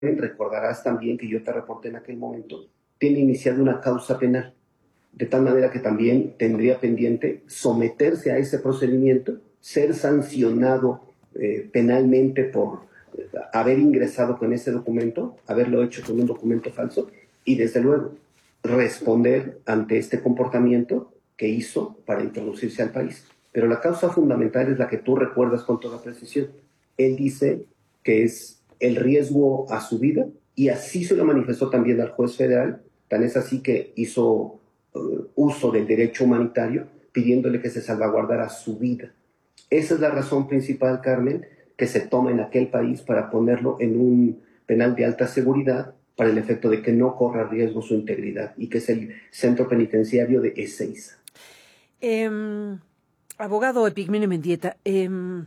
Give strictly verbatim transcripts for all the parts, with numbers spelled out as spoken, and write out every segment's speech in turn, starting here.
recordarás también que yo te reporté en aquel momento, tiene iniciada una causa penal, de tal manera que también tendría pendiente someterse a ese procedimiento, ser sancionado eh, penalmente por eh, haber ingresado con ese documento, haberlo hecho con un documento falso, y desde luego responder ante este comportamiento que hizo para introducirse al país. Pero la causa fundamental es la que tú recuerdas con toda precisión. Él dice que es el riesgo a su vida, y así se lo manifestó también al juez federal, tan es así que hizo uh, uso del derecho humanitario, pidiéndole que se salvaguardara su vida. Esa es la razón principal, Carmen, que se toma en aquel país para ponerlo en un penal de alta seguridad, para el efecto de que no corra riesgo su integridad, y que es el centro penitenciario de Ezeiza. Eh, abogado Epigmenio Mendieta, eh,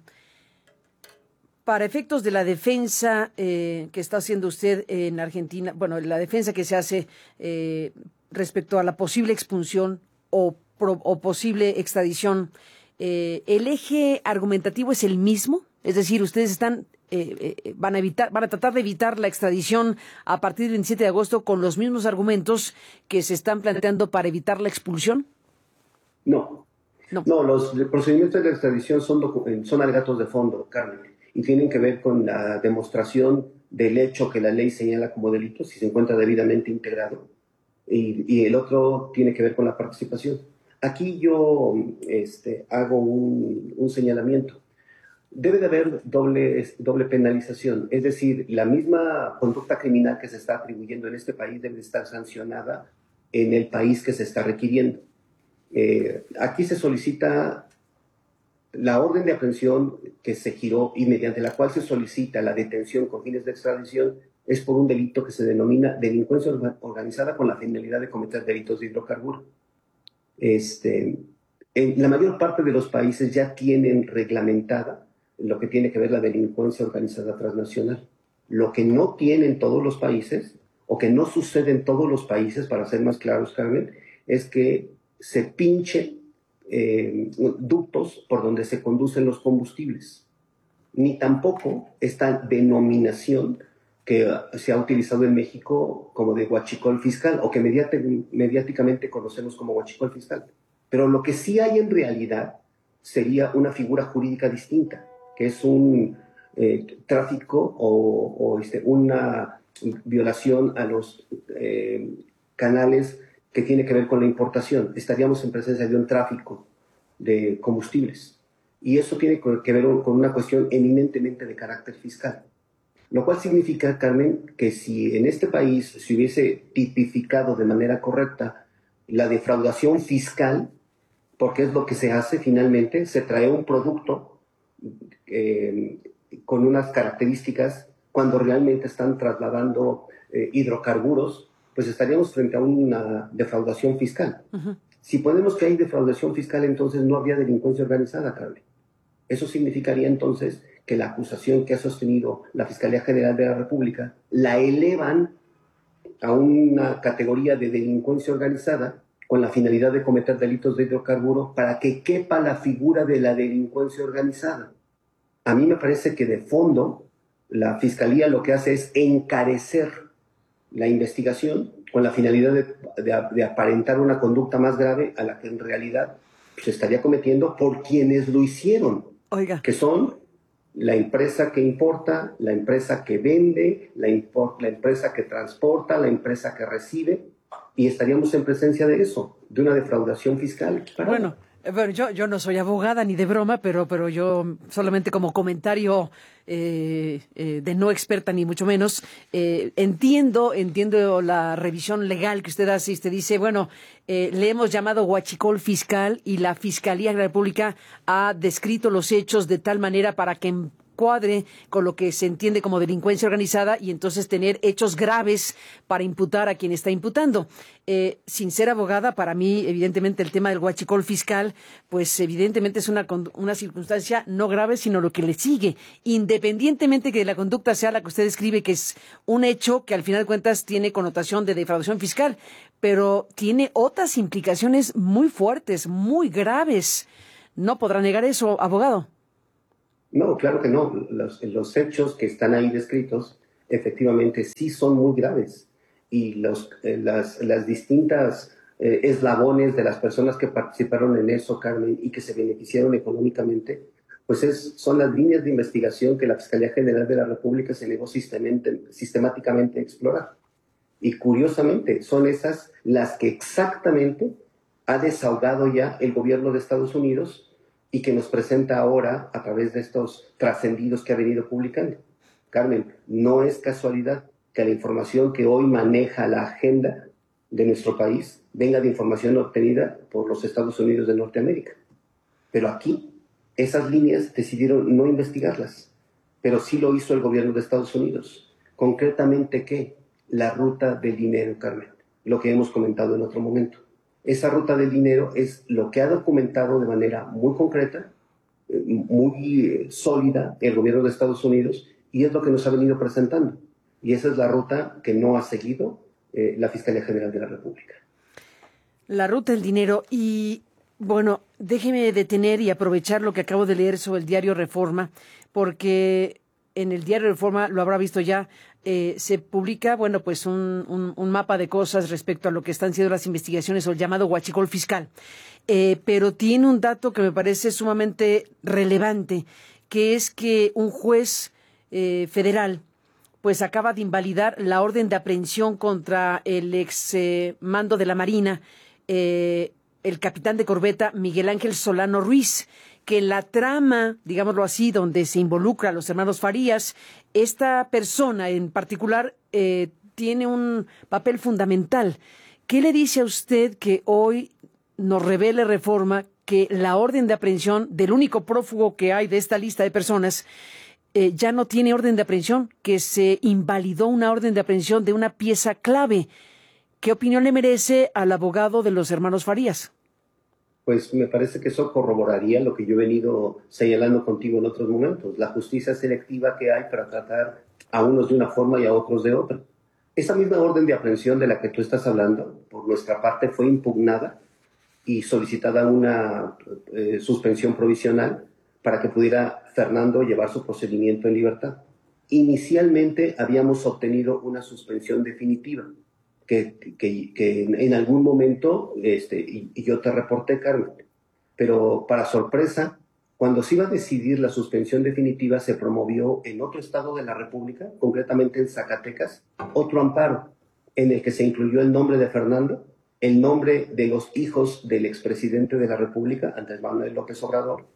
para efectos de la defensa eh, que está haciendo usted en Argentina, bueno, la defensa que se hace eh, respecto a la posible expulsión o, pro, o posible extradición, eh, ¿el eje argumentativo es el mismo? Es decir, ustedes están eh, eh, van a evitar, van a tratar de evitar la extradición a partir del veintisiete de agosto con los mismos argumentos que se están planteando para evitar la expulsión. No, No, no, los procedimientos de extradición son, son alegatos de fondo, Carmen, y tienen que ver con la demostración del hecho que la ley señala como delito, si se encuentra debidamente integrado, y, y el otro tiene que ver con la participación. Aquí yo este, hago un, un señalamiento. Debe de haber doble, doble penalización, es decir, la misma conducta criminal que se está atribuyendo en este país debe de estar sancionada en el país que se está requiriendo. Eh, aquí se solicita la orden de aprehensión que se giró y mediante la cual se solicita la detención con fines de extradición es por un delito que se denomina delincuencia organizada con la finalidad de cometer delitos de hidrocarburos. Este, en la mayor parte de los países ya tienen reglamentada lo que tiene que ver la delincuencia organizada transnacional. Lo que no tienen todos los países, o que no sucede en todos los países, para ser más claros, Carmen, es que se pinche eh, ductos por donde se conducen los combustibles. Ni tampoco esta denominación que se ha utilizado en México como de huachicol fiscal, o que mediati- mediáticamente conocemos como huachicol fiscal. Pero lo que sí hay en realidad sería una figura jurídica distinta, que es un eh, tráfico o, o este, una violación a los eh, canales que tiene que ver con la importación. Estaríamos en presencia de un tráfico de combustibles. Y eso tiene que ver con una cuestión eminentemente de carácter fiscal. Lo cual significa, Carmen, que si en este país se hubiese tipificado de manera correcta la defraudación fiscal, porque es lo que se hace finalmente, se trae un producto eh, con unas características cuando realmente están trasladando eh, hidrocarburos, pues estaríamos frente a una defraudación fiscal. Uh-huh. Si ponemos que hay defraudación fiscal, entonces no habría delincuencia organizada, Carmen. Eso significaría entonces que la acusación que ha sostenido la Fiscalía General de la República la elevan a una categoría de delincuencia organizada con la finalidad de cometer delitos de hidrocarburos para que quepa la figura de la delincuencia organizada. A mí me parece que de fondo la Fiscalía lo que hace es encarecer la investigación con la finalidad de, de, de aparentar una conducta más grave a la que en realidad se estaría cometiendo por quienes lo hicieron. Oiga. Que son la empresa que importa, la empresa que vende, la, import, la empresa que transporta, la empresa que recibe, y estaríamos en presencia de eso, de una defraudación fiscal. Bueno, bueno yo, yo no soy abogada ni de broma, pero, pero yo solamente como comentario eh, eh, de no experta ni mucho menos, eh, entiendo, entiendo la revisión legal que usted hace y usted dice, bueno, eh, le hemos llamado huachicol fiscal y la Fiscalía de la República ha descrito los hechos de tal manera para que cuadre con lo que se entiende como delincuencia organizada y entonces tener hechos graves para imputar a quien está imputando. Eh, sin ser abogada, para mí, evidentemente, el tema del huachicol fiscal, pues evidentemente es una, una circunstancia no grave, sino lo que le sigue, independientemente que la conducta sea la que usted describe, que es un hecho que al final de cuentas tiene connotación de defraudación fiscal, pero tiene otras implicaciones muy fuertes, muy graves. ¿No podrá negar eso, abogado? No, claro que no. Los, los hechos que están ahí descritos efectivamente sí son muy graves y los, eh, las, las distintas eh, eslabones de las personas que participaron en eso, Carmen, y que se beneficiaron económicamente, pues es, son las líneas de investigación que la Fiscalía General de la República se negó sistemáticamente a explorar. Y curiosamente, son esas las que exactamente ha desahogado ya el gobierno de Estados Unidos y que nos presenta ahora a través de estos trascendidos que ha venido publicando. Carmen, no es casualidad que la información que hoy maneja la agenda de nuestro país venga de información obtenida por los Estados Unidos de Norteamérica. Pero aquí, esas líneas decidieron no investigarlas, pero sí lo hizo el gobierno de Estados Unidos. Concretamente, ¿qué? La ruta del dinero, Carmen, lo que hemos comentado en otro momento. Esa ruta del dinero es lo que ha documentado de manera muy concreta, muy sólida el gobierno de Estados Unidos, y es lo que nos ha venido presentando. Y esa es la ruta que no ha seguido eh, la Fiscalía General de la República. La ruta del dinero. Y bueno, déjeme detener y aprovechar lo que acabo de leer sobre el diario Reforma, porque en el diario Reforma, lo habrá visto ya, eh, se publica, bueno, pues un, un, un mapa de cosas respecto a lo que están siendo las investigaciones o el llamado huachicol fiscal. Eh, pero tiene un dato que me parece sumamente relevante, que es que un juez eh, federal pues acaba de invalidar la orden de aprehensión contra el ex eh, mando de la Marina, eh, el capitán de corbeta Miguel Ángel Solano Ruiz, que la trama, digámoslo así, donde se involucra a los hermanos Farías, esta persona en particular eh, tiene un papel fundamental. ¿Qué le dice a usted que hoy nos revele Reforma que la orden de aprehensión del único prófugo que hay de esta lista de personas eh, ya no tiene orden de aprehensión, que se invalidó una orden de aprehensión de una pieza clave? ¿Qué opinión le merece al abogado de los hermanos Farías? Pues me parece que eso corroboraría lo que yo he venido señalando contigo en otros momentos, la justicia selectiva que hay para tratar a unos de una forma y a otros de otra. Esa misma orden de aprehensión de la que tú estás hablando, por nuestra parte, fue impugnada y solicitada una eh, suspensión provisional para que pudiera Fernando llevar su procedimiento en libertad. Inicialmente habíamos obtenido una suspensión definitiva, que, que, que en algún momento, este, y, y yo te reporté, Carmen, pero para sorpresa, cuando se iba a decidir la suspensión definitiva, se promovió en otro estado de la República, concretamente en Zacatecas, otro amparo en el que se incluyó el nombre de Fernando, el nombre de los hijos del expresidente de la República, Andrés Manuel López Obrador,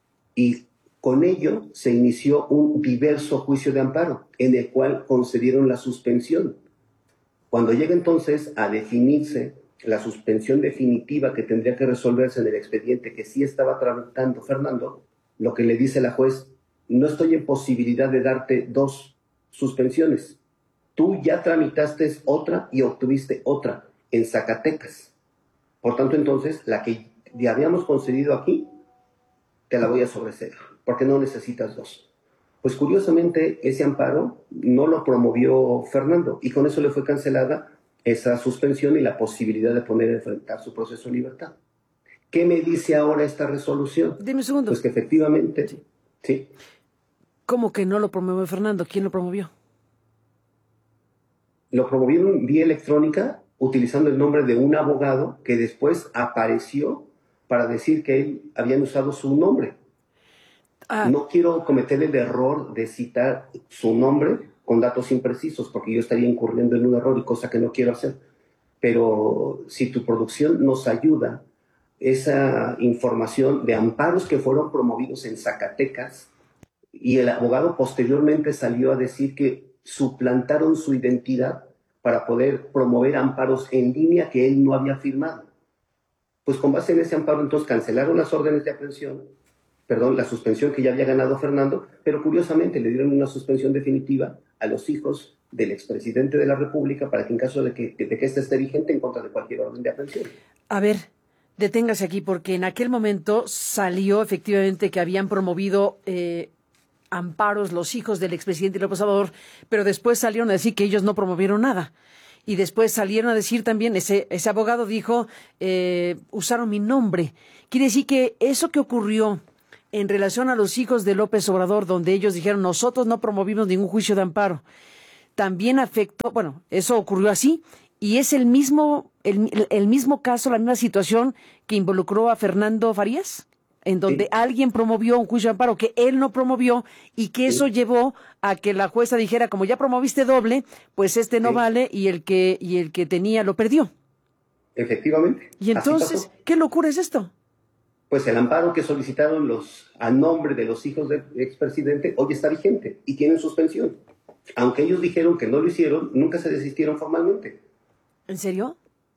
y con ello se inició un diverso juicio de amparo, en el cual concedieron la suspensión. Cuando llega entonces a definirse la suspensión definitiva que tendría que resolverse en el expediente que sí estaba tramitando Fernando, lo que le dice la juez: no estoy en posibilidad de darte dos suspensiones. Tú ya tramitaste otra y obtuviste otra en Zacatecas. Por tanto, entonces, la que le habíamos concedido aquí, te la voy a sobreseer, porque no necesitas dos. Pues curiosamente ese amparo no lo promovió Fernando y con eso le fue cancelada esa suspensión y la posibilidad de poder enfrentar su proceso en libertad. ¿Qué me dice ahora esta resolución? Dime un segundo. Pues que efectivamente, sí. sí. ¿Cómo que no lo promovió Fernando? ¿Quién lo promovió? Lo promovieron vía electrónica utilizando el nombre de un abogado que después apareció para decir que él habían usado su nombre. Ah. No quiero cometer el error de citar su nombre con datos imprecisos, porque yo estaría incurriendo en un error y cosa que no quiero hacer. Pero si tu producción nos ayuda, esa información de amparos que fueron promovidos en Zacatecas, y el abogado posteriormente salió a decir que suplantaron su identidad para poder promover amparos en línea que él no había firmado. Pues con base en ese amparo, entonces cancelaron las órdenes de aprehensión, perdón, la suspensión que ya había ganado Fernando, pero curiosamente le dieron una suspensión definitiva a los hijos del expresidente de la República para que en caso de que, de que éste esté vigente en contra de cualquier orden de aprehensión. A ver, deténgase aquí, porque en aquel momento salió efectivamente que habían promovido eh, amparos los hijos del expresidente López Obrador, pero después salieron a decir que ellos no promovieron nada. Y después salieron a decir también, ese, ese abogado dijo, eh, usaron mi nombre. Quiere decir que eso que ocurrió en relación a los hijos de López Obrador, donde ellos dijeron, nosotros no promovimos ningún juicio de amparo, también afectó, bueno, eso ocurrió así, y es el mismo, el, el mismo caso, la misma situación que involucró a Fernando Farías, en donde Sí, alguien promovió un juicio de amparo que él no promovió y que eso sí, llevó a que la jueza dijera, como ya promoviste doble, pues este no sí, vale y el que, y el que tenía lo perdió. efectivamente, Y así entonces, pasó. ¿qué locura es esto? Pues el amparo que solicitaron los a nombre de los hijos del expresidente hoy está vigente y tienen suspensión. Aunque ellos dijeron que no lo hicieron, nunca se desistieron formalmente. ¿En serio?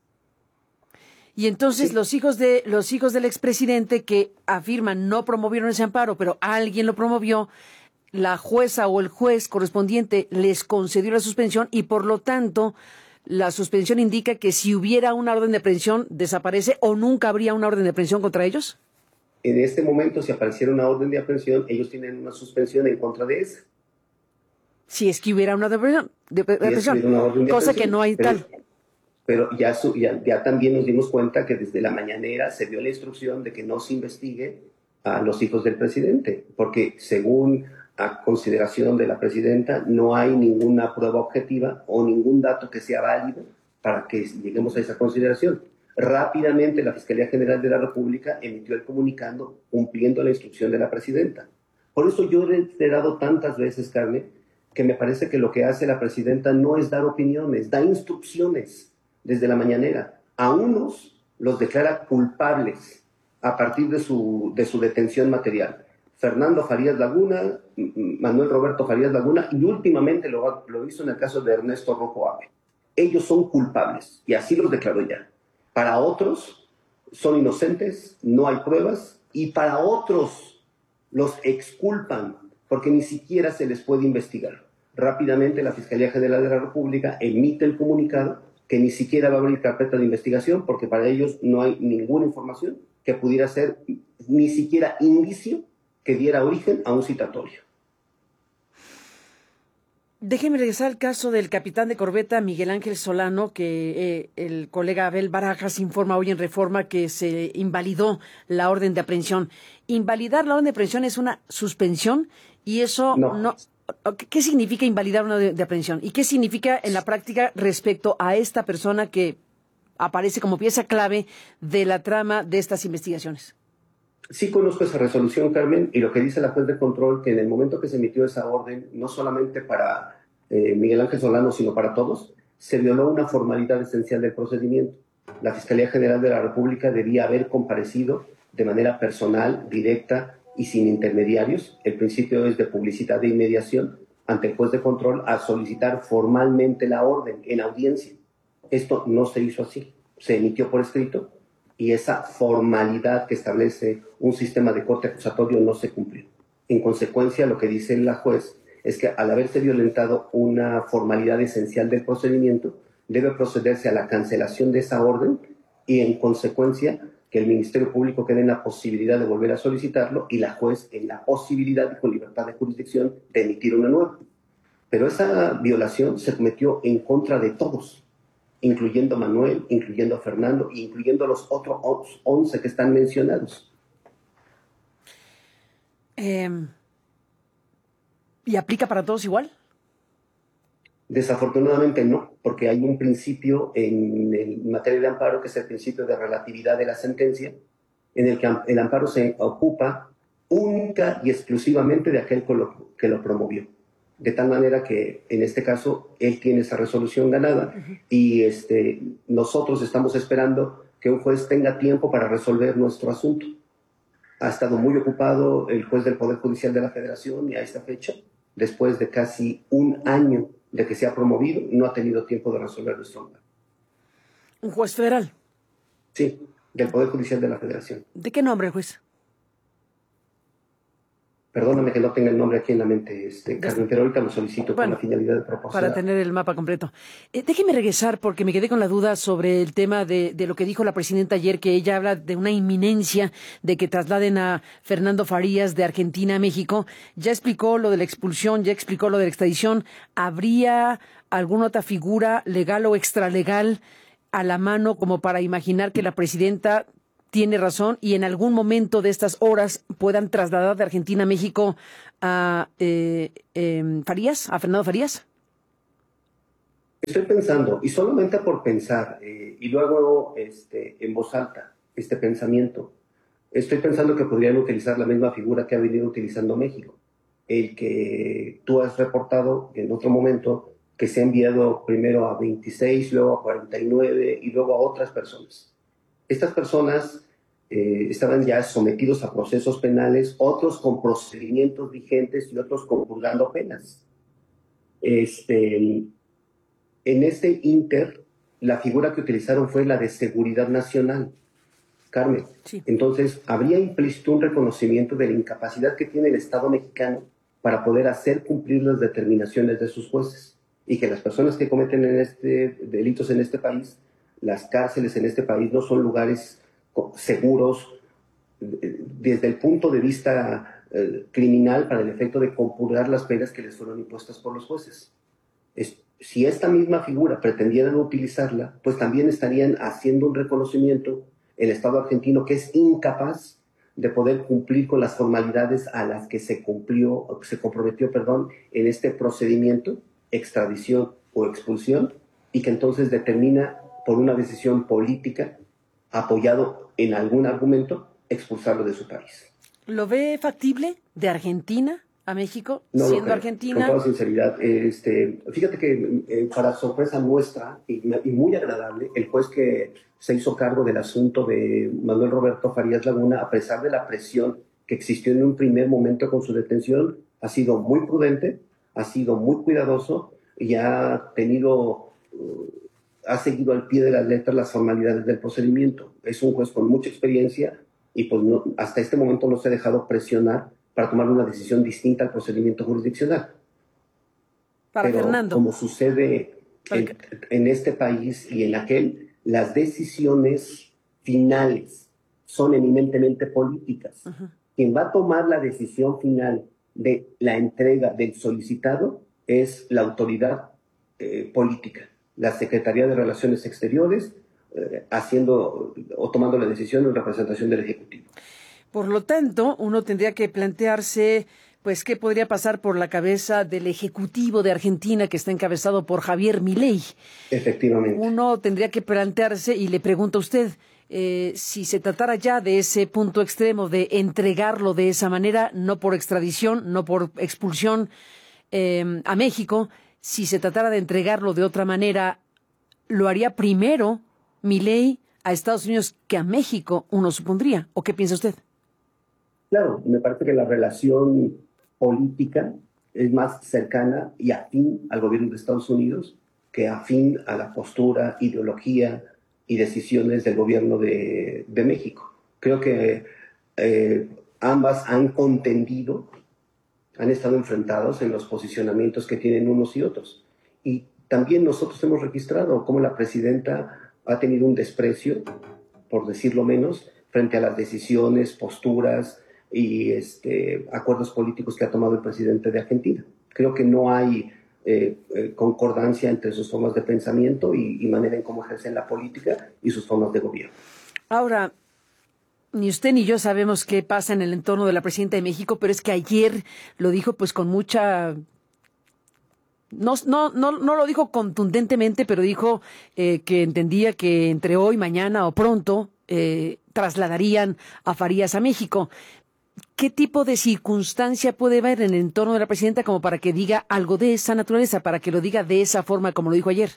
Y entonces Sí, los hijos de los hijos del expresidente que afirman no promovieron ese amparo, pero alguien lo promovió, la jueza o el juez correspondiente les concedió la suspensión y por lo tanto la suspensión indica que si hubiera una orden de aprehensión desaparece o nunca habría una orden de aprehensión contra ellos. en este momento, si apareciera una orden de aprehensión, ellos tienen una suspensión en contra de esa. Si es que hubiera una de aprehensión, de de Si es que aprehensión, hubiera una orden de cosa que aprehensión, no hay pero tal. pero ya, su, ya, ya, también nos dimos cuenta que desde la mañanera se dio la instrucción de que no se investigue a los hijos del presidente, porque según a consideración de la presidenta no hay ninguna prueba objetiva o ningún dato que sea válido para que lleguemos a esa consideración. Rápidamente la Fiscalía General de la República emitió el comunicado cumpliendo la instrucción de la presidenta. Por eso yo he reiterado tantas veces, Carmen, que me parece que lo que hace la presidenta no es dar opiniones, da instrucciones desde la mañanera. A unos los declara culpables a partir de su, de su detención material. Fernando Farías Laguna, Manuel Roberto Farías Laguna, y últimamente lo, lo hizo en el caso de Ernesto Rojo Ave. Ellos son culpables, y así los declaró ya. Para otros, son inocentes, no hay pruebas, y para otros los exculpan, porque ni siquiera se les puede investigar. Rápidamente la Fiscalía General de la República emite el comunicado que ni siquiera va a abrir carpeta de investigación porque para ellos no hay ninguna información que pudiera ser ni siquiera indicio que diera origen a un citatorio. Déjeme regresar al caso del capitán de corbeta Miguel Ángel Solano, que eh, el colega Abel Barajas informa hoy en Reforma que se invalidó la orden de aprehensión. Invalidar la orden de aprehensión es una suspensión y eso No, no... ¿Qué significa invalidar una de, de aprehensión? ¿Y qué significa en la práctica respecto a esta persona que aparece como pieza clave de la trama de estas investigaciones? sí conozco esa resolución, Carmen, y lo que dice la juez de control, que en el momento que se emitió esa orden, no solamente para eh, Miguel Ángel Solano, sino para todos, se violó una formalidad esencial del procedimiento. La Fiscalía General de la República debía haber comparecido de manera personal, directa y sin intermediarios. El principio es de publicidad de inmediación ante el juez de control a solicitar formalmente la orden en audiencia. Esto no se hizo así, se emitió por escrito y esa formalidad que establece un sistema de corte acusatorio no se cumplió. En consecuencia, lo que dice la juez es que al haberse violentado una formalidad esencial del procedimiento, debe procederse a la cancelación de esa orden y, en consecuencia, que el Ministerio Público quede en la posibilidad de volver a solicitarlo y la juez en la posibilidad y con libertad de jurisdicción de emitir una nueva. Pero esa violación se cometió en contra de todos, incluyendo a Manuel, incluyendo a Fernando, e incluyendo a los otros once que están mencionados. Eh, ¿Y aplica para todos igual? Desafortunadamente no, porque hay un principio en, en materia de amparo, que es el principio de relatividad de la sentencia, en el que el amparo se ocupa única y exclusivamente de aquel que lo, que lo promovió. De tal manera que, en este caso, él tiene esa resolución ganada uh-huh. y este, nosotros estamos esperando que un juez tenga tiempo para resolver nuestro asunto. Ha estado muy ocupado el juez del Poder Judicial de la Federación y a esta fecha, después de casi un año de que se ha promovido, no ha tenido tiempo de resolver nuestro amparo. ¿Un juez federal? Sí, del Poder Judicial de la Federación. ¿De qué nombre, juez? Perdóname que no tenga el nombre aquí en la mente, este, Carmen, pero ahorita lo solicito bueno, con la finalidad de proporcionar. Para tener el mapa completo. Eh, déjeme regresar porque me quedé con la duda sobre el tema de, de lo que dijo la presidenta ayer, que ella habla de una inminencia de que trasladen a Fernando Farías de Argentina a México. Ya explicó lo de la expulsión, ya explicó lo de la extradición. ¿Habría alguna otra figura legal o extralegal a la mano como para imaginar que la presidenta tiene razón y en algún momento de estas horas puedan trasladar de Argentina a México a eh, eh, Farías, a Fernando Farías? Estoy pensando, y solamente por pensar, eh, y luego este, en voz alta, este pensamiento, estoy pensando que podrían utilizar la misma figura que ha venido utilizando México. El que tú has reportado en otro momento que se ha enviado primero a veintiséis, luego a cuarenta y nueve y luego a otras personas. Estas personas eh, estaban ya sometidos a procesos penales, otros con procedimientos vigentes y otros con purgando penas. Este, en este inter, la figura que utilizaron fue la de seguridad nacional, Carmen. Sí. Entonces, habría implícito un reconocimiento de la incapacidad que tiene el Estado mexicano para poder hacer cumplir las determinaciones de sus jueces, y que las personas que cometen en este, delitos en este país, las cárceles en este país no son lugares seguros desde el punto de vista eh, criminal para el efecto de compurgar las penas que les fueron impuestas por los jueces. Es, si esta misma figura pretendieran utilizarla, pues también estarían haciendo un reconocimiento el Estado argentino que es incapaz de poder cumplir con las formalidades a las que se cumplió, se comprometió, perdón, en este procedimiento, extradición o expulsión, y que entonces determina por una decisión política, apoyado en algún argumento, expulsarlo de su país. ¿Lo ve factible de Argentina a México, no siendo creo, Argentina? Con toda sinceridad, este, fíjate que eh, para sorpresa nuestra y, y muy agradable, el juez que se hizo cargo del asunto de Manuel Roberto Farías Laguna, a pesar de la presión que existió en un primer momento con su detención, ha sido muy prudente, ha sido muy cuidadoso y ha tenido, uh, ha seguido al pie de la letra las formalidades del procedimiento. Es un juez con mucha experiencia y pues no, hasta este momento no se ha dejado presionar para tomar una decisión distinta al procedimiento jurisdiccional. Para Pero Fernando. como sucede en, en este país y en aquel, las decisiones finales son eminentemente políticas. Uh-huh. Quien va a tomar la decisión final de la entrega del solicitado es la autoridad eh, política, la Secretaría de Relaciones Exteriores, eh, haciendo o tomando la decisión en representación del Ejecutivo. Por lo tanto, uno tendría que plantearse, pues, qué podría pasar por la cabeza del Ejecutivo de Argentina, que está encabezado por Javier Milei. Efectivamente. Uno tendría que plantearse, y le pregunto a usted, eh, si se tratara ya de ese punto extremo de entregarlo de esa manera, no por extradición, no por expulsión eh, a México, si se tratara de entregarlo de otra manera, ¿lo haría primero Milei a Estados Unidos que a México, uno supondría? ¿O qué piensa usted? Claro, me parece que la relación política es más cercana y afín al gobierno de Estados Unidos que afín a la postura, ideología y decisiones del gobierno de, de México. Creo que eh, ambas han contendido, han estado enfrentados en los posicionamientos que tienen unos y otros. Y también nosotros hemos registrado cómo la presidenta ha tenido un desprecio, por decirlo menos, frente a las decisiones, posturas y este, acuerdos políticos que ha tomado el presidente de Argentina. Creo que no hay eh, eh, concordancia entre sus formas de pensamiento y, y manera en cómo ejercen la política y sus formas de gobierno. Ahora, ni usted ni yo sabemos qué pasa en el entorno de la presidenta de México, pero es que ayer lo dijo pues con mucha... No, no, no, no lo dijo contundentemente, pero dijo eh, que entendía que entre hoy, mañana o pronto eh, trasladarían a Farías a México. ¿Qué tipo de circunstancia puede haber en el entorno de la presidenta como para que diga algo de esa naturaleza, para que lo diga de esa forma como lo dijo ayer?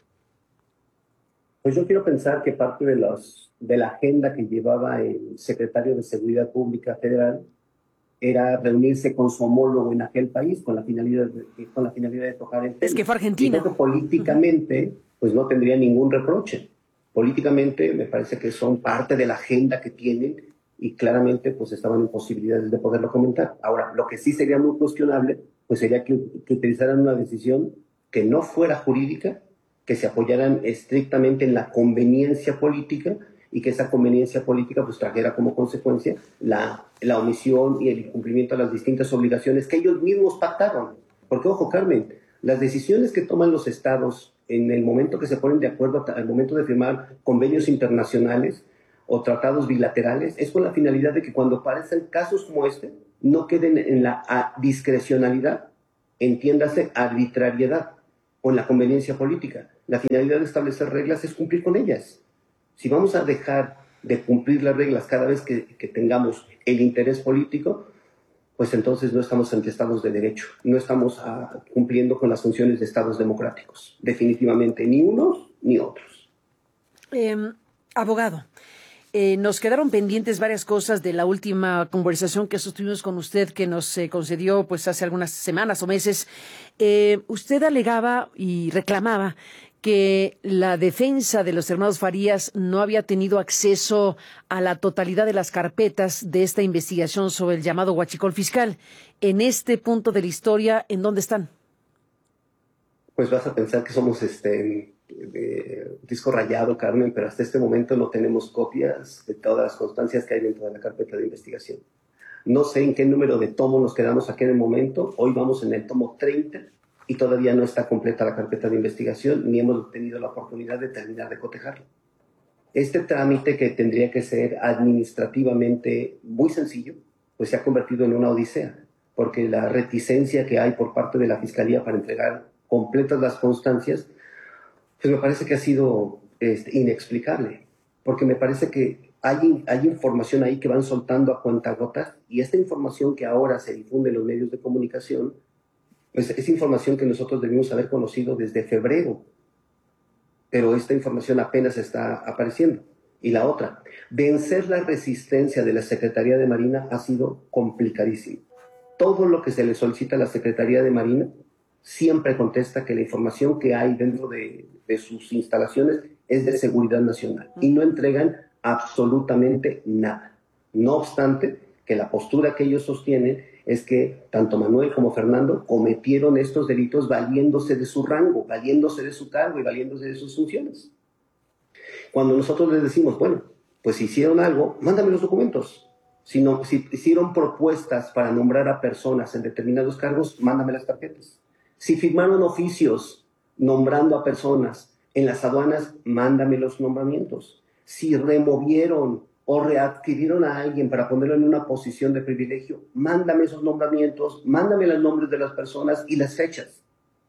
Pues yo quiero pensar que parte de, los, de la agenda que llevaba el secretario de Seguridad Pública Federal era reunirse con su homólogo en aquel país con la finalidad de, con la finalidad de tocar el tema. Es que fue Argentina. Y creo que políticamente pues no tendría ningún reproche. Políticamente me parece que son parte de la agenda que tienen y claramente pues estaban en posibilidades de poderlo comentar. Ahora, lo que sí sería muy cuestionable pues sería que, que utilizaran una decisión que no fuera jurídica, que se apoyaran estrictamente en la conveniencia política y que esa conveniencia política pues trajera como consecuencia la, la omisión y el incumplimiento de las distintas obligaciones que ellos mismos pactaron. Porque, ojo, Carmen, las decisiones que toman los estados en el momento que se ponen de acuerdo, al momento de firmar convenios internacionales o tratados bilaterales, es con la finalidad de que cuando aparecen casos como este, no queden en la discrecionalidad, entiéndase arbitrariedad o en la conveniencia política. La finalidad de establecer reglas es cumplir con ellas. Si vamos a dejar de cumplir las reglas cada vez que, que tengamos el interés político, pues entonces no estamos ante estados de derecho, no estamos a, cumpliendo con las funciones de estados democráticos, definitivamente, ni unos ni otros. Eh, abogado, eh, nos quedaron pendientes varias cosas de la última conversación que sostuvimos con usted, que nos eh, concedió pues hace algunas semanas o meses. Eh, usted alegaba y reclamaba que la defensa de los hermanos Farías no había tenido acceso a la totalidad de las carpetas de esta investigación sobre el llamado huachicol fiscal. En este punto de la historia, ¿en dónde están? Pues vas a pensar que somos este eh, disco rayado, Carmen, pero hasta este momento no tenemos copias de todas las constancias que hay dentro de la carpeta de investigación. No sé en qué número de tomo nos quedamos aquí en el momento. Hoy vamos en el tomo treinta. Y todavía no está completa la carpeta de investigación, ni hemos tenido la oportunidad de terminar de cotejarla. Este trámite, que tendría que ser administrativamente muy sencillo, pues se ha convertido en una odisea, porque la reticencia que hay por parte de la Fiscalía para entregar completas las constancias, pues me parece que ha sido este, inexplicable, porque me parece que hay, hay información ahí que van soltando a cuentagotas, y esta información que ahora se difunde en los medios de comunicación, pues es información que nosotros debimos haber conocido desde febrero, pero esta información apenas está apareciendo. Y la otra, vencer la resistencia de la Secretaría de Marina ha sido complicadísimo. Todo lo que se le solicita a la Secretaría de Marina siempre contesta que la información que hay dentro de, de sus instalaciones es de seguridad nacional y no entregan absolutamente nada. No obstante, que la postura que ellos sostienen es que tanto Manuel como Fernando cometieron estos delitos valiéndose de su rango, valiéndose de su cargo y valiéndose de sus funciones. Cuando nosotros les decimos, bueno, pues si hicieron algo, mándame los documentos. Si, no, si hicieron propuestas para nombrar a personas en determinados cargos, mándame las tarjetas. Si firmaron oficios nombrando a personas en las aduanas, mándame los nombramientos. Si removieron o readquirieron a alguien para ponerlo en una posición de privilegio, mándame esos nombramientos, mándame los nombres de las personas y las fechas.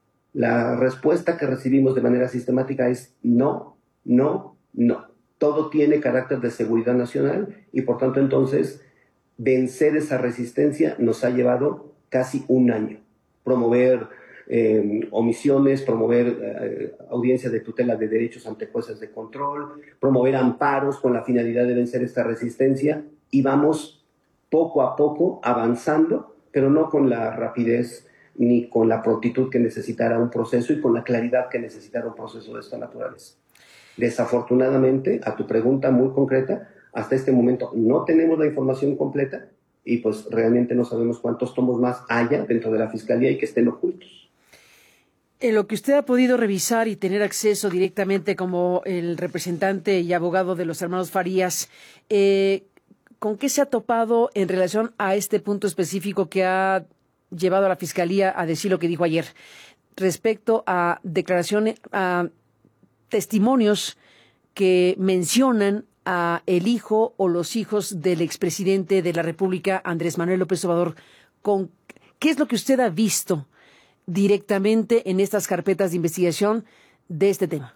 La respuesta que recibimos de manera sistemática es no, no, no. Todo tiene carácter de seguridad nacional y por tanto entonces vencer esa resistencia nos ha llevado casi un año. Promover Eh, omisiones, promover eh, audiencias de tutela de derechos ante jueces de control, promover amparos con la finalidad de vencer esta resistencia y vamos poco a poco avanzando, pero no con la rapidez ni con la prontitud que necesitara un proceso y con la claridad que necesitara un proceso de esta naturaleza. Desafortunadamente, a tu pregunta muy concreta, hasta este momento no tenemos la información completa y pues realmente no sabemos cuántos tomos más haya dentro de la Fiscalía y que estén ocultos. En lo que usted ha podido revisar y tener acceso directamente como el representante y abogado de los hermanos Farías, eh, ¿con qué se ha topado en relación a este punto específico que ha llevado a la Fiscalía a decir lo que dijo ayer respecto a declaraciones, a testimonios que mencionan a el hijo o los hijos del expresidente de la República, Andrés Manuel López Obrador? ¿Con qué es lo que usted ha visto directamente en estas carpetas de investigación de este tema?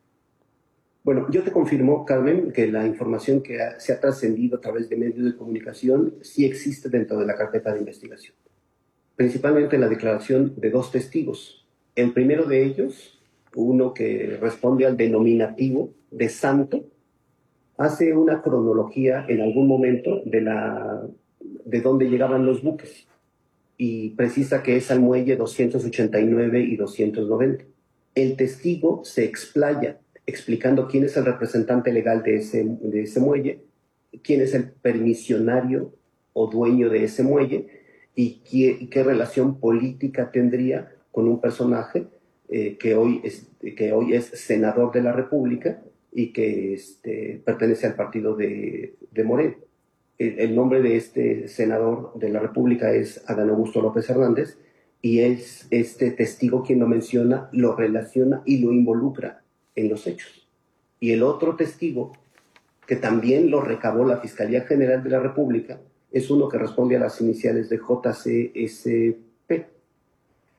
Bueno, yo te confirmo, Carmen, que la información que ha, se ha trascendido a través de medios de comunicación sí existe dentro de la carpeta de investigación. Principalmente la declaración de dos testigos. El primero de ellos, uno que responde al denominativo de santo, hace una cronología en algún momento de, la, de dónde llegaban los buques y precisa que es al muelle doscientos ochenta y nueve y doscientos noventa. El testigo se explaya explicando quién es el representante legal de ese, de ese muelle, quién es el permisionario o dueño de ese muelle y qué, y qué relación política tendría con un personaje eh, que, hoy es, que hoy es senador de la República y que este, pertenece al partido de, de Morena. El, el nombre de este senador de la República es Adán Augusto López Hernández y es este testigo quien lo menciona, lo relaciona y lo involucra en los hechos. Y el otro testigo, que también lo recabó la Fiscalía General de la República, es uno que responde a las iniciales de J C S P.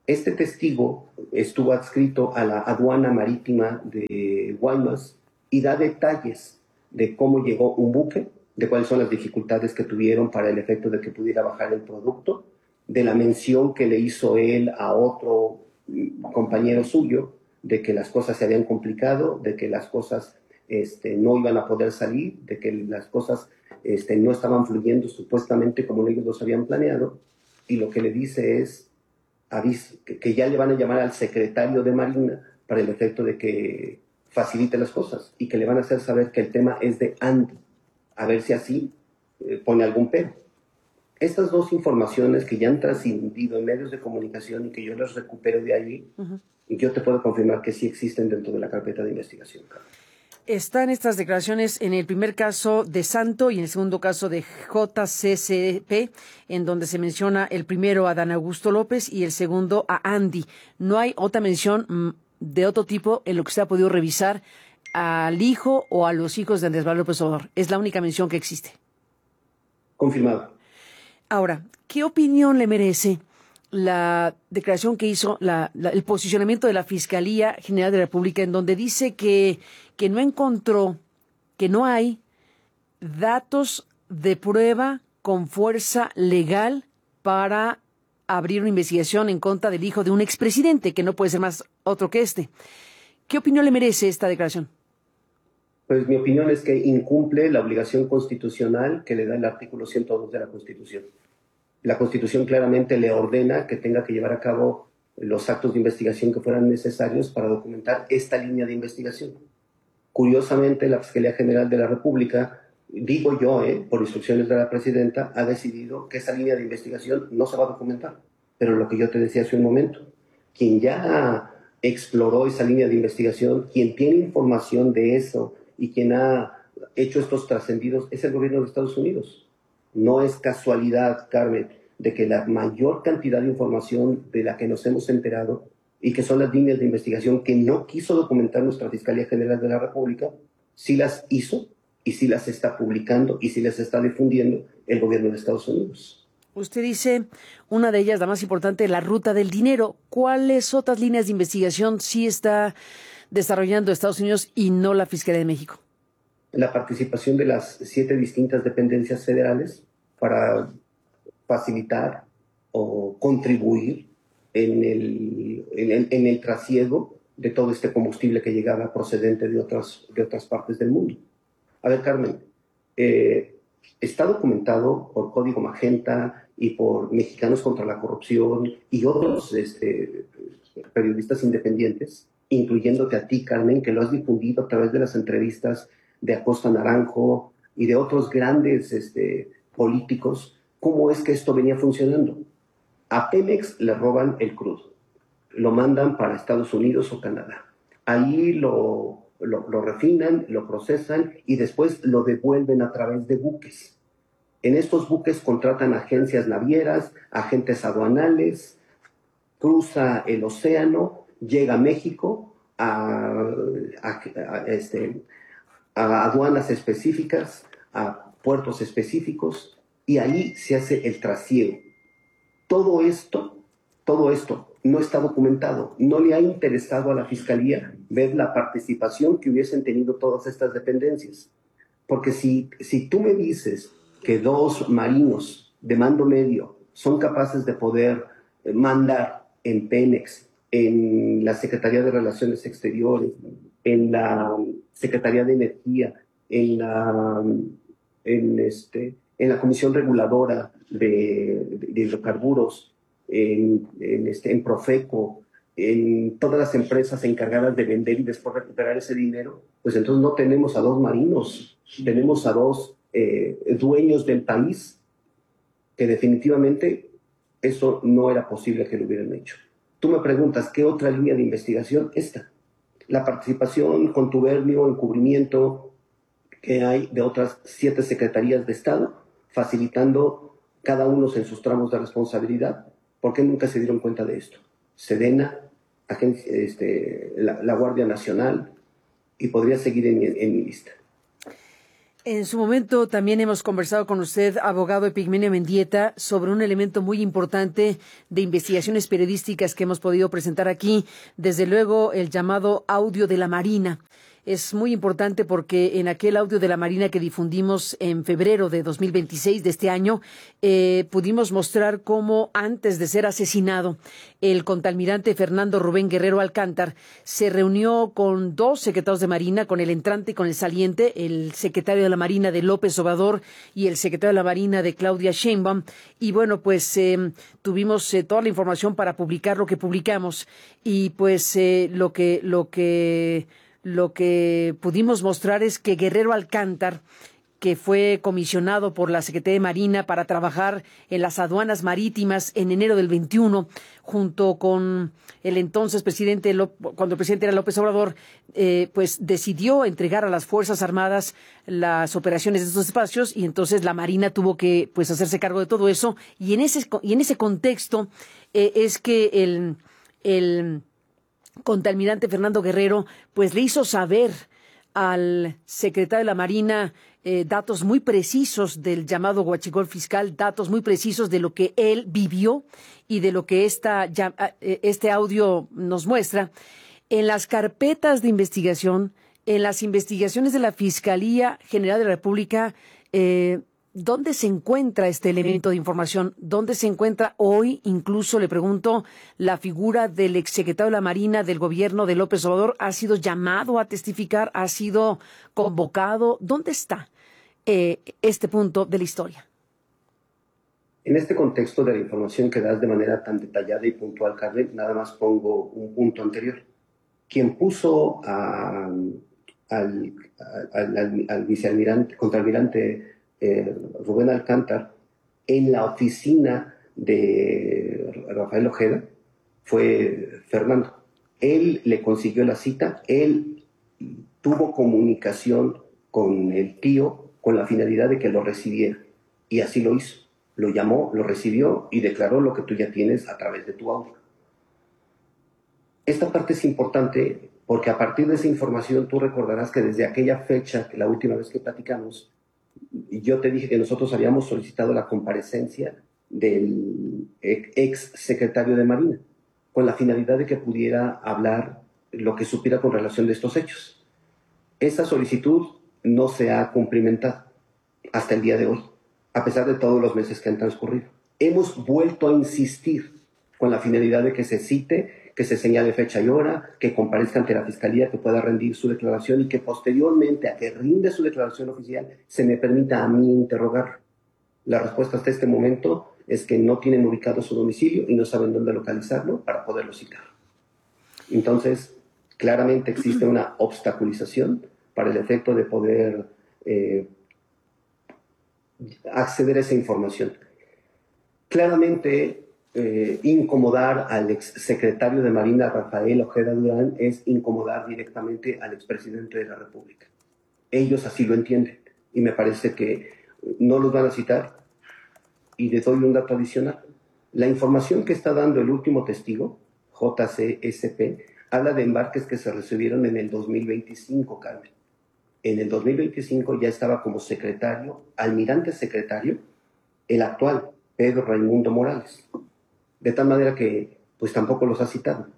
Este testigo estuvo adscrito a la aduana marítima de Guaymas y da detalles de cómo llegó un buque, de cuáles son las dificultades que tuvieron para el efecto de que pudiera bajar el producto, de la mención que le hizo él a otro compañero suyo, de que las cosas se habían complicado, de que las cosas este, no iban a poder salir, de que las cosas este, no estaban fluyendo supuestamente como ellos los habían planeado, y lo que le dice es aviso, que, que ya le van a llamar al secretario de Marina para el efecto de que facilite las cosas, y que le van a hacer saber que el tema es de Andy, a ver si así eh, pone algún pero. Estas dos informaciones que ya han trascendido en medios de comunicación y que yo las recupero de allí, uh-huh. y yo te puedo confirmar que sí existen dentro de la carpeta de investigación, Carmen. Están estas declaraciones en el primer caso de Santo y en el segundo caso de J C C P, en donde se menciona el primero a Dan Augusto López y el segundo a Andy. No hay otra mención de otro tipo en lo que se ha podido revisar al hijo o a los hijos de Andrés Manuel López Obrador. Es la única mención que existe. Confirmado. Ahora, ¿qué opinión le merece la declaración que hizo, la, la, el posicionamiento de la Fiscalía General de la República, en donde dice que, que no encontró, que no hay datos de prueba con fuerza legal para abrir una investigación en contra del hijo de un expresidente, que no puede ser más otro que este? ¿Qué opinión le merece esta declaración? Pues mi opinión es que incumple la obligación constitucional que le da el artículo ciento dos de la Constitución. La Constitución claramente le ordena que tenga que llevar a cabo los actos de investigación que fueran necesarios para documentar esta línea de investigación. Curiosamente, la Fiscalía General de la República, digo yo, eh, por instrucciones de la presidenta, ha decidido que esa línea de investigación no se va a documentar. Pero lo que yo te decía hace un momento, quien ya exploró esa línea de investigación, quien tiene información de eso y quien ha hecho estos trascendidos es el gobierno de Estados Unidos. No es casualidad, Carmen, de que la mayor cantidad de información de la que nos hemos enterado y que son las líneas de investigación que no quiso documentar nuestra Fiscalía General de la República, sí las hizo y sí las está publicando y sí las está difundiendo el gobierno de Estados Unidos. Usted dice, una de ellas, la más importante, la ruta del dinero. ¿Cuáles otras líneas de investigación sí está desarrollando Estados Unidos y no la Fiscalía de México? La participación de las siete distintas dependencias federales para facilitar o contribuir en el, en el, en el trasiego de todo este combustible que llegaba procedente de otras, de otras partes del mundo. A ver, Carmen, eh, está documentado por Código Magenta y por Mexicanos contra la Corrupción y otros este, periodistas independientes, incluyéndote a ti, Carmen, que lo has difundido a través de las entrevistas de Acosta Naranjo y de otros grandes este, políticos, cómo es que esto venía funcionando. A Pemex le roban el crudo, lo mandan para Estados Unidos o Canadá. Ahí lo, lo, lo refinan, lo procesan y después lo devuelven a través de buques. En estos buques contratan agencias navieras, agentes aduanales, cruza el océano, llega a México, a, a, a, este, a aduanas específicas, a puertos específicos, y ahí se hace el trasiego. Todo esto, todo esto no está documentado. No le ha interesado a la Fiscalía ver la participación que hubiesen tenido todas estas dependencias. Porque si, si tú me dices que dos marinos de mando medio son capaces de poder mandar en Pemex, en la Secretaría de Relaciones Exteriores, en la Secretaría de Energía, en la, en este, en la Comisión Reguladora de, de, de Hidrocarburos, en, en, este, en Profeco, en todas las empresas encargadas de vender y después recuperar ese dinero, pues entonces no tenemos a dos marinos, tenemos a dos eh, dueños del país, que definitivamente eso no era posible que lo hubieran hecho. Tú me preguntas, ¿qué otra línea de investigación? Esta. La participación, contubernio, encubrimiento que hay de otras siete secretarías de Estado, facilitando cada uno en sus tramos de responsabilidad. ¿Por qué nunca se dieron cuenta de esto? Sedena, agencia, este, la, la Guardia Nacional, y podría seguir en, en mi lista. En su momento también hemos conversado con usted, abogado Epigmenio Mendieta, sobre un elemento muy importante de investigaciones periodísticas que hemos podido presentar aquí, desde luego el llamado audio de la Marina. Es muy importante porque en aquel audio de la Marina que difundimos en febrero de dos mil veintiséis de este año, eh, pudimos mostrar cómo antes de ser asesinado, el contraalmirante Fernando Rubén Guerrero Alcántar se reunió con dos secretarios de Marina, con el entrante y con el saliente, el secretario de la Marina de López Obrador y el secretario de la Marina de Claudia Sheinbaum. Y bueno, pues eh, tuvimos eh, toda la información para publicar lo que publicamos y pues eh, lo que lo que Lo que pudimos mostrar es que Guerrero Alcántar, que fue comisionado por la Secretaría de Marina para trabajar en las aduanas marítimas en enero del veintiuno, junto con el entonces presidente, cuando el presidente era López Obrador, eh, pues decidió entregar a las Fuerzas Armadas las operaciones de estos espacios y entonces la Marina tuvo que pues hacerse cargo de todo eso. Y en ese, y en ese contexto eh, es que el... el contraalmirante Fernando Guerrero, pues le hizo saber al secretario de la Marina eh, datos muy precisos del llamado huachicol fiscal, datos muy precisos de lo que él vivió y de lo que esta, ya, este audio nos muestra. En las carpetas de investigación, en las investigaciones de la Fiscalía General de la República, eh, ¿dónde se encuentra este elemento de información? ¿Dónde se encuentra hoy? Incluso le pregunto, la figura del exsecretario de la Marina del gobierno de López Obrador ha sido llamado a testificar, ha sido convocado. ¿Dónde está eh, este punto de la historia? En este contexto de la información que das de manera tan detallada y puntual, Carmen, nada más pongo un punto anterior. Quien puso a, al, al, al, al vicealmirante, contraalmirante Eh, Rubén Alcántar en la oficina de Rafael Ojeda fue Fernando. Él le consiguió la cita, él tuvo comunicación con el tío con la finalidad de que lo recibiera y así lo hizo. Lo llamó, lo recibió y declaró lo que tú ya tienes a través de tu audio. Esta parte es importante porque a partir de esa información tú recordarás que desde aquella fecha, que la última vez que platicamos, yo te dije que nosotros habíamos solicitado la comparecencia del ex secretario de Marina, con la finalidad de que pudiera hablar lo que supiera con relación de estos hechos. Esa solicitud no se ha cumplimentado hasta el día de hoy, a pesar de todos los meses que han transcurrido. Hemos vuelto a insistir con la finalidad de que se cite, que se señale fecha y hora, que comparezca ante la Fiscalía, que pueda rendir su declaración y que posteriormente a que rinde su declaración oficial se me permita a mí interrogar. La respuesta hasta este momento es que no tienen ubicado su domicilio y no saben dónde localizarlo para poderlo citar. Entonces, claramente existe una obstaculización para el efecto de poder eh, acceder a esa información. Claramente, Eh, incomodar al exsecretario de Marina, Rafael Ojeda Durán, es incomodar directamente al expresidente de la República. Ellos así lo entienden y me parece que no los van a citar. Y les doy un dato adicional. La información que está dando el último testigo, J C S P, habla de embarques que se recibieron en el dos mil veinticinco, Carmen. En el dos mil veinticinco ya estaba como secretario, almirante secretario, el actual, Pedro Raimundo Morales. De tal manera que pues tampoco los ha citado.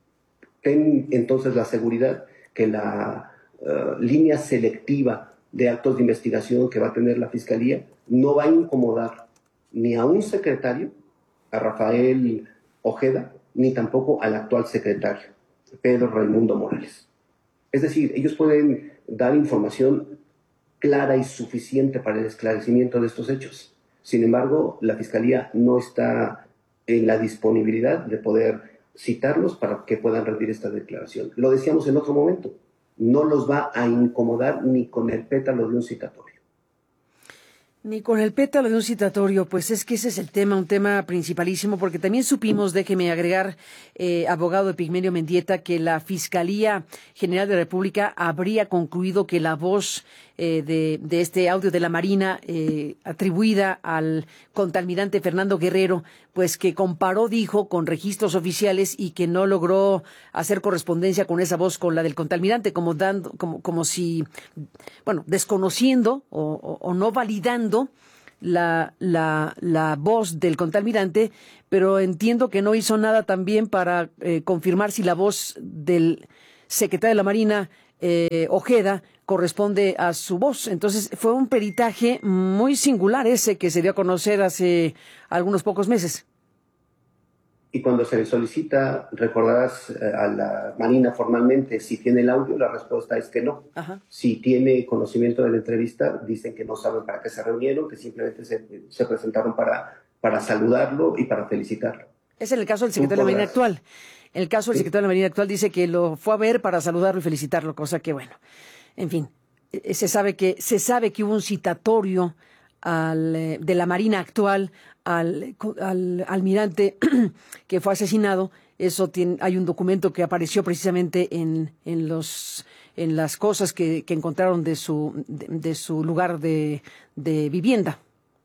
Ten entonces la seguridad que la uh, línea selectiva de actos de investigación que va a tener la Fiscalía no va a incomodar ni a un secretario, a Rafael Ojeda, ni tampoco al actual secretario, Pedro Raimundo Morales. Es decir, ellos pueden dar información clara y suficiente para el esclarecimiento de estos hechos. Sin embargo, la Fiscalía no está en la disponibilidad de poder citarlos para que puedan rendir esta declaración. Lo decíamos en otro momento, no los va a incomodar ni con el pétalo de un citatorio. Ni con el pétalo de un citatorio, pues es que ese es el tema, un tema principalísimo, porque también supimos, déjeme agregar, eh, abogado Epigmenio Mendieta, que la Fiscalía General de la República habría concluido que la voz eh, de, de este audio de la Marina eh, atribuida al contraalmirante Fernando Guerrero, pues que comparó, dijo, con registros oficiales y que no logró hacer correspondencia con esa voz con la del contraalmirante, como dando, como, como si, bueno, desconociendo o, o, o no validando La, la, la voz del contraalmirante, pero entiendo que no hizo nada también para eh, confirmar si la voz del secretario de la Marina, eh, Ojeda, corresponde a su voz. Entonces fue un peritaje muy singular ese que se dio a conocer hace algunos pocos meses. Y cuando se le solicita, recordarás a la Marina formalmente si tiene el audio, la respuesta es que no. Ajá. Si tiene conocimiento de la entrevista, dicen que no saben para qué se reunieron, que simplemente se, se presentaron para, para saludarlo y para felicitarlo. Es en el caso del secretario de la Marina actual. En el caso del ¿Sí? secretario de la Marina actual dice que lo fue a ver para saludarlo y felicitarlo, cosa que, bueno, en fin, eh, se sabe que, se sabe que hubo un citatorio al, eh, de la Marina actual al, al almirante que fue asesinado. Eso tiene, hay un documento que apareció precisamente en, en los en las cosas que, que encontraron de su de, de su lugar de, de vivienda.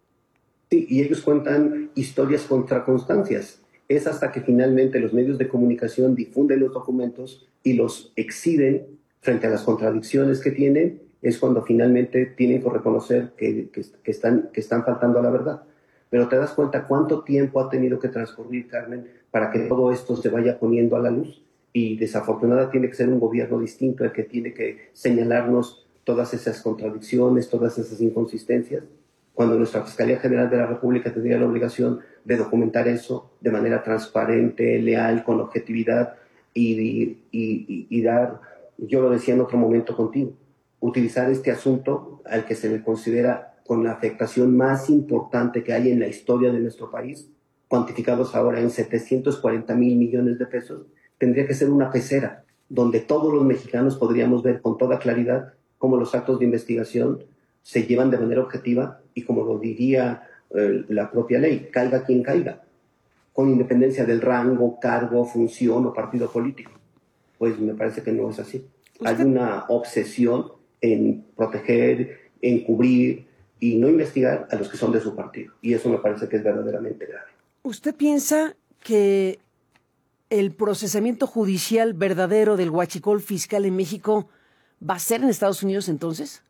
Sí, y ellos cuentan historias contra constancias. Es hasta que finalmente los medios de comunicación difunden los documentos y los exhiben frente a las contradicciones que tienen, es cuando finalmente tienen que reconocer que, que, que, están, que están faltando a la verdad. Pero te das cuenta cuánto tiempo ha tenido que transcurrir, Carmen, para que todo esto se vaya poniendo a la luz. Y desafortunadamente tiene que ser un gobierno distinto el que tiene que señalarnos todas esas contradicciones, todas esas inconsistencias, cuando nuestra Fiscalía General de la República tendría la obligación de documentar eso de manera transparente, leal, con objetividad y, y, y, y dar, yo lo decía en otro momento contigo, utilizar este asunto al que se le considera con la afectación más importante que hay en la historia de nuestro país, cuantificados ahora en setecientos cuarenta mil millones de pesos, tendría que ser una pecera donde todos los mexicanos podríamos ver con toda claridad cómo los actos de investigación se llevan de manera objetiva y, como lo diría eh, la propia ley, caiga quien caiga, con independencia del rango, cargo, función o partido político. Pues me parece que no es así. ¿Usted? Hay una obsesión en proteger, en cubrir y no investigar a los que son de su partido. Y eso me parece que es verdaderamente grave. ¿Usted piensa que el procesamiento judicial verdadero del huachicol fiscal en México va a ser en Estados Unidos entonces?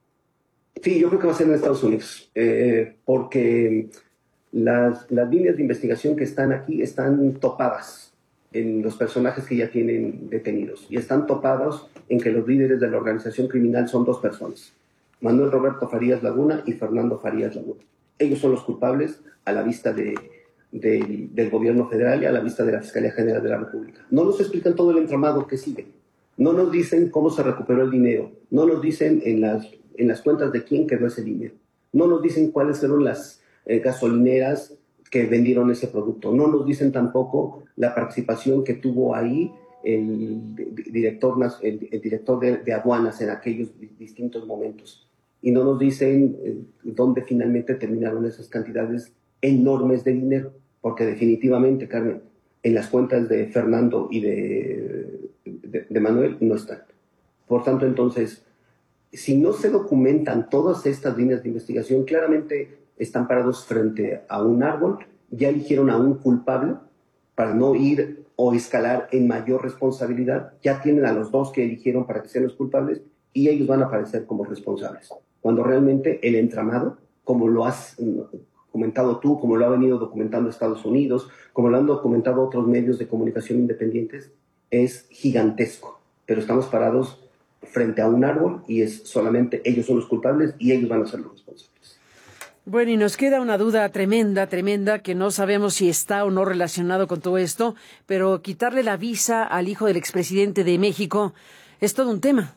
Sí, yo creo que va a ser en Estados Unidos, eh, porque las, las líneas de investigación que están aquí están topadas en los personajes que ya tienen detenidos y están topados en que los líderes de la organización criminal son dos personas, Manuel Roberto Farías Laguna y Fernando Farías Laguna. Ellos son los culpables a la vista de, de, del gobierno federal y a la vista de la Fiscalía General de la República. No nos explican todo el entramado que sigue, no nos dicen cómo se recuperó el dinero, no nos dicen en las, en las cuentas de quién quedó ese dinero, no nos dicen cuáles fueron las eh, gasolineras que vendieron ese producto, no nos dicen tampoco la participación que tuvo ahí el director, el, el director de, de aduanas en aquellos distintos momentos. Y no nos dicen eh, dónde finalmente terminaron esas cantidades enormes de dinero, porque definitivamente, Carmen, en las cuentas de Fernando y de, de, de Manuel no están. Por tanto, entonces, si no se documentan todas estas líneas de investigación, claramente están parados frente a un árbol, ya eligieron a un culpable para no ir o escalar en mayor responsabilidad, ya tienen a los dos que eligieron para que sean los culpables y ellos van a aparecer como responsables. Cuando realmente el entramado, como lo has comentado tú, como lo ha venido documentando Estados Unidos, como lo han documentado otros medios de comunicación independientes, es gigantesco. Pero estamos parados frente a un árbol y es solamente ellos son los culpables y ellos van a ser los responsables. Bueno, y nos queda una duda tremenda, tremenda, que no sabemos si está o no relacionado con todo esto, pero quitarle la visa al hijo del expresidente de México es todo un tema.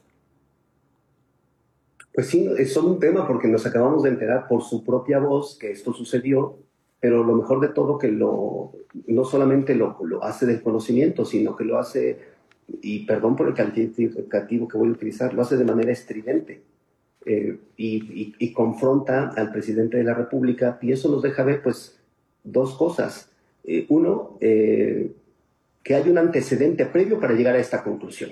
Pues sí, es todo un tema porque nos acabamos de enterar por su propia voz que esto sucedió, pero lo mejor de todo que lo, no solamente lo, lo hace del conocimiento, sino que lo hace, y perdón por el calificativo que voy a utilizar, lo hace de manera estridente. eh, y, y, y confronta al presidente de la República, y eso nos deja ver pues dos cosas. Eh, uno, eh, que hay un antecedente previo para llegar a esta conclusión.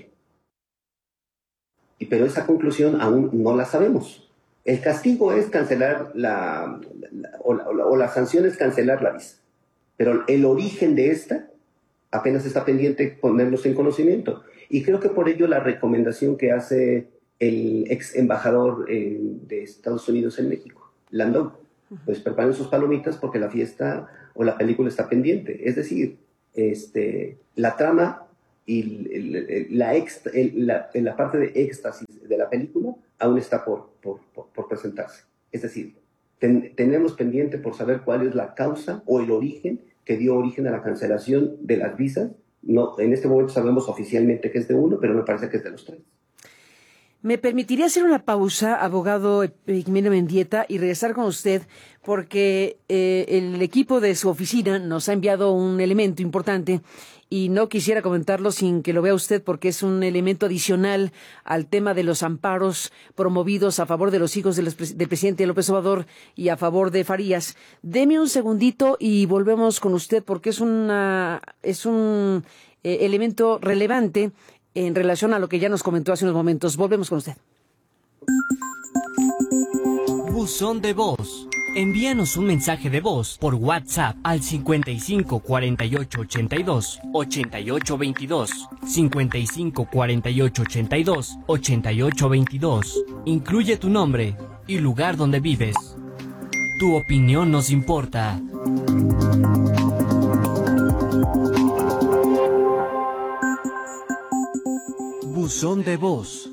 Y, pero esa conclusión aún no la sabemos. El castigo es cancelar la, la, o, la, o, la o la sanción es cancelar la visa. Pero el origen de esta apenas está pendiente ponernos en conocimiento. Y creo que por ello la recomendación que hace el ex embajador eh, de Estados Unidos en México, Landau, pues preparen sus palomitas porque la fiesta o la película está pendiente. Es decir, este, la trama y el, el, la, extra, el, la, la parte de éxtasis de la película aún está por, por, por, por presentarse. Es decir, ten, tenemos pendiente por saber cuál es la causa o el origen que dio origen a la cancelación de las visas. No, en este momento sabemos oficialmente que es de uno, pero me parece que es de los tres. ¿Me permitiría hacer una pausa, abogado Epigmenio Mendieta, y regresar con usted? Porque eh, el equipo de su oficina nos ha enviado un elemento importante y no quisiera comentarlo sin que lo vea usted, porque es un elemento adicional al tema de los amparos promovidos a favor de los hijos de los, del presidente López Obrador y a favor de Farías. Deme un segundito y volvemos con usted, porque es, una, es un eh, elemento relevante en relación a lo que ya nos comentó hace unos momentos. Volvemos con usted. Buzón de voz. Envíanos un mensaje de voz por WhatsApp al cincuenta y cinco cuarenta y ocho ochenta y dos ochenta y ocho veintidós, cincuenta y cinco cuarenta y ocho ochenta y dos ochenta y ocho veintidós. Incluye tu nombre y lugar donde vives. Tu opinión nos importa. Buzón de voz.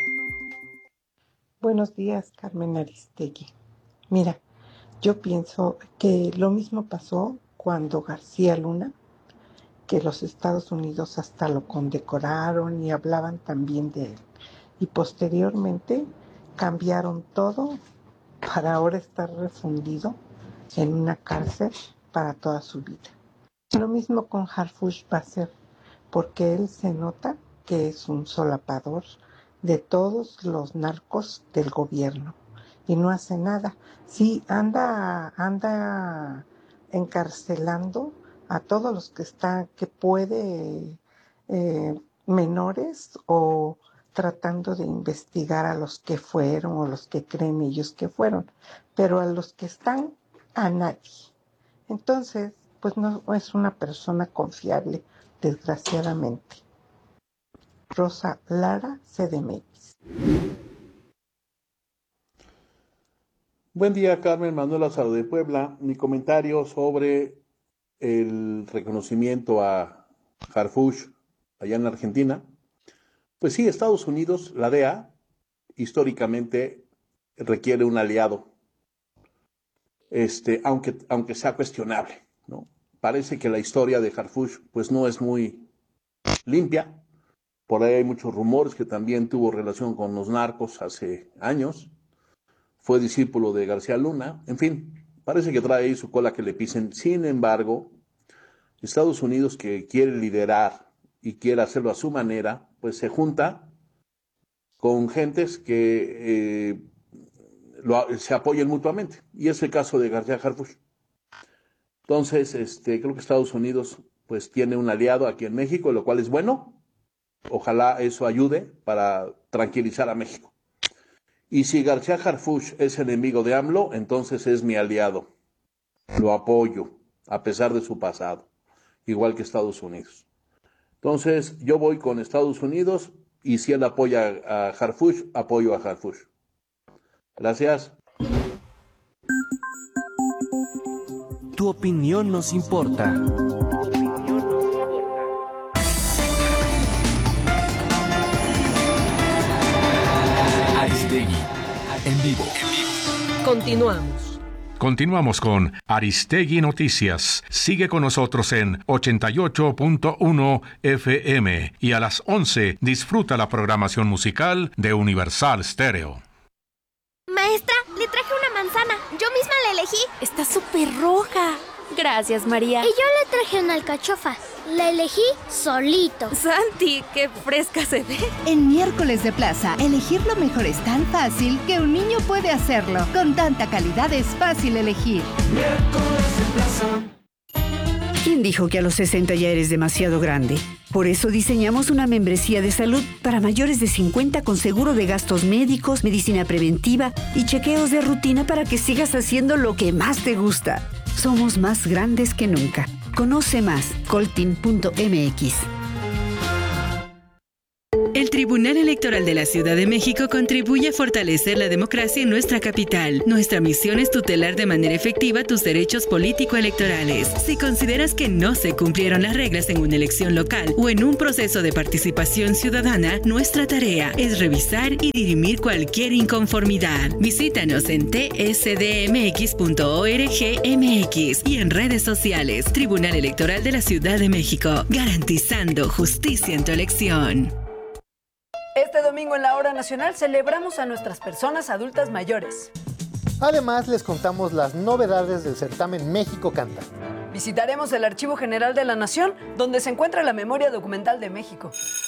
Buenos días, Carmen Aristegui. Mira, yo pienso que lo mismo pasó cuando García Luna, que los Estados Unidos hasta lo condecoraron y hablaban también de él. Y posteriormente cambiaron todo para ahora estar refundido en una cárcel para toda su vida. Lo mismo con Harfush va a ser, porque él se nota que es un solapador de todos los narcos del gobierno y no hace nada. Sí, anda, anda encarcelando a todos los que están, que puede, eh, menores, o tratando de investigar a los que fueron o los que creen ellos que fueron, pero a los que están, a nadie. Entonces, pues no es una persona confiable, desgraciadamente. Rosa Lara, C D M X. Buen día, Carmen. Manuel Lázaro de Puebla. Mi comentario sobre el reconocimiento a Harfuch allá en Argentina. Pues sí, Estados Unidos, la D E A, históricamente requiere un aliado, este, aunque, aunque sea cuestionable, ¿no? Parece que la historia de Harfuch pues no es muy limpia. Por ahí hay muchos rumores que también tuvo relación con los narcos hace años. Fue discípulo de García Luna. En fin, parece que trae ahí su cola que le pisen. Sin embargo, Estados Unidos, que quiere liderar y quiere hacerlo a su manera, pues se junta con gentes que eh, lo, se apoyan mutuamente. Y es el caso de García Harfuch. Entonces, este, creo que Estados Unidos pues tiene un aliado aquí en México, lo cual es bueno. Ojalá eso ayude para tranquilizar a México. Y si García Harfuch es enemigo de AMLO, entonces es mi aliado. Lo apoyo, a pesar de su pasado, igual que Estados Unidos. Entonces, yo voy con Estados Unidos, y si él apoya a Harfuch, apoyo a Harfuch. Gracias. Tu opinión nos importa. Aristegui, en vivo. Continuamos. Continuamos con Aristegui Noticias. Sigue con nosotros en ochenta y ocho punto uno F M y a las once disfruta la programación musical de Universal Stereo. Maestra, le traje una manzana. Yo misma la elegí. Está súper roja. Gracias, María. Y yo le traje una alcachofa. La elegí solito. Santi, qué fresca se ve. En Miércoles de Plaza, elegir lo mejor es tan fácil que un niño puede hacerlo. Con tanta calidad es fácil elegir. Miércoles de Plaza. ¿Quién dijo que a los sesenta ya eres demasiado grande? Por eso diseñamos una membresía de salud para mayores de cincuenta con seguro de gastos médicos, medicina preventiva y chequeos de rutina para que sigas haciendo lo que más te gusta. Somos más grandes que nunca. Conoce más, coltin punto m x. El Tribunal Electoral de la Ciudad de México contribuye a fortalecer la democracia en nuestra capital. Nuestra misión es tutelar de manera efectiva tus derechos político-electorales. Si consideras que no se cumplieron las reglas en una elección local o en un proceso de participación ciudadana, nuestra tarea es revisar y dirimir cualquier inconformidad. Visítanos en t s d m x punto org m x y en redes sociales. Tribunal Electoral de la Ciudad de México, garantizando justicia en tu elección. Este domingo en la Hora Nacional celebramos a nuestras personas adultas mayores. Además, les contamos las novedades del certamen México Canta. Visitaremos el Archivo General de la Nación, donde se encuentra la memoria documental de México.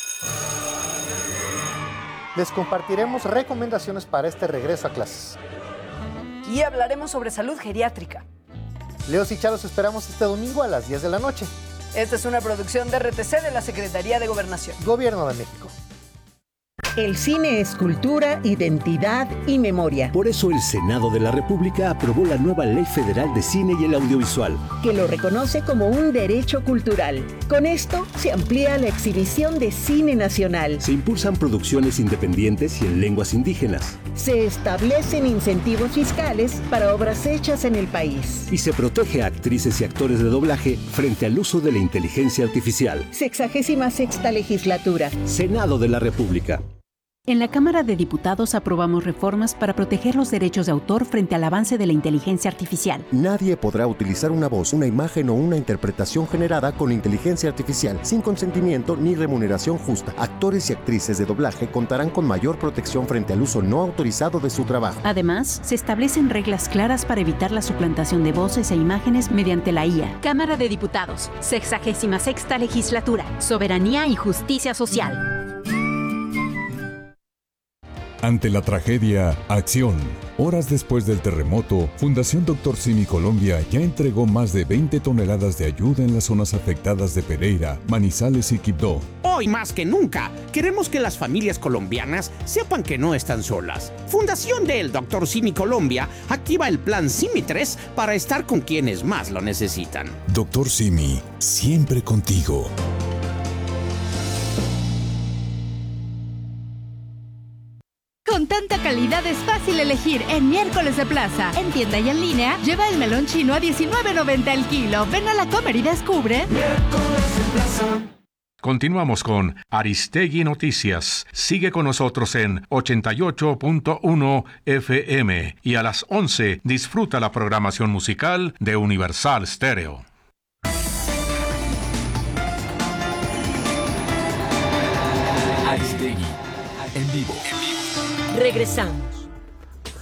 Les compartiremos recomendaciones para este regreso a clases. Y hablaremos sobre salud geriátrica. Leos y Charo, los esperamos este domingo a las diez de la noche. Esta es una producción de R T C de la Secretaría de Gobernación. Gobierno de México. El cine es cultura, identidad y memoria. Por eso el Senado de la República aprobó la nueva Ley Federal de Cine y el Audiovisual, que lo reconoce como un derecho cultural. Con esto se amplía la exhibición de cine nacional. Se impulsan producciones independientes y en lenguas indígenas. Se establecen incentivos fiscales para obras hechas en el país. Y se protege a actrices y actores de doblaje frente al uso de la inteligencia artificial. Sexagésima sexta legislatura. Senado de la República. En la Cámara de Diputados aprobamos reformas para proteger los derechos de autor frente al avance de la inteligencia artificial. Nadie podrá utilizar una voz, una imagen o una interpretación generada con inteligencia artificial sin consentimiento ni remuneración justa. Actores y actrices de doblaje contarán con mayor protección frente al uso no autorizado de su trabajo. Además, se establecen reglas claras para evitar la suplantación de voces e imágenes mediante la I A. Cámara de Diputados, sexagésima sexta legislatura, soberanía y justicia social. Ante la tragedia, acción. Horas después del terremoto, Fundación Doctor Simi Colombia ya entregó más de veinte toneladas de ayuda en las zonas afectadas de Pereira, Manizales y Quibdó. Hoy más que nunca, queremos que las familias colombianas sepan que no están solas. Fundación del Doctor Simi Colombia activa el plan Simi tres para estar con quienes más lo necesitan. Doctor Simi, siempre contigo. Con tanta calidad es fácil elegir en Miércoles de Plaza. En tienda y en línea, lleva el melón chino a diecinueve noventa el kilo. Ven a la Comer y descubre. Miércoles de Plaza. Continuamos con Aristegui Noticias. Sigue con nosotros en ochenta y ocho punto uno F M y a las once disfruta la programación musical de Universal Stereo. Aristegui en vivo. Regresamos.